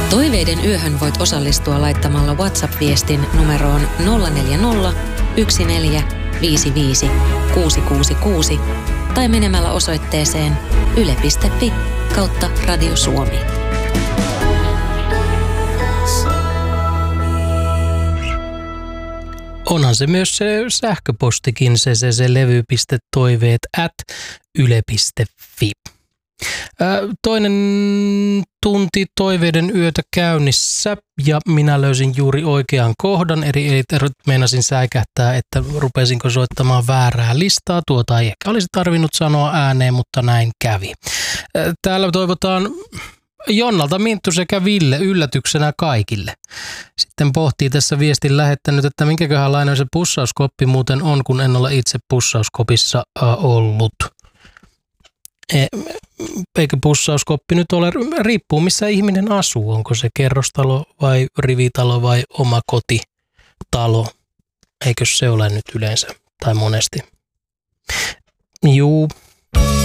Toiveiden yöhön voit osallistua laittamalla WhatsApp-viestin numeroon 040 1455 666 tai menemällä osoitteeseen yle.fi/Radio Suomi. Onhan se myös se sähköpostikin, se levy.toiveet@yle.fi. Toinen tunti toiveiden yötä käynnissä ja minä löysin juuri oikean kohdan, eli meinasin säikähtää, että rupesinko soittamaan väärää listaa. Tuota ei ehkä olisi tarvinnut sanoa ääneen, mutta näin kävi. Täällä toivotaan Jonnalta, Minttu sekä Ville yllätyksenä kaikille. Sitten pohtii tässä viestin lähettänyt, että minkäköhänlainen se pussauskoppi muuten on, kun en ole itse pussauskopissa ollut. Eikö pussauskoppi nyt ole, riippuu missä ihminen asuu, onko se kerrostalo vai rivitalo vai oma kotitalo, eikö se ole nyt yleensä tai monesti. Juu.